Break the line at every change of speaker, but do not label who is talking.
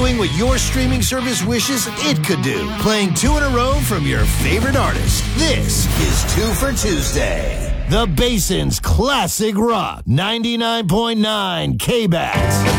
doing what your streaming service wishes it could do. Playing 2 in a row from your favorite artist. This is 2 for Tuesday. The Basin's Classic Rock 99.9 K-Bats.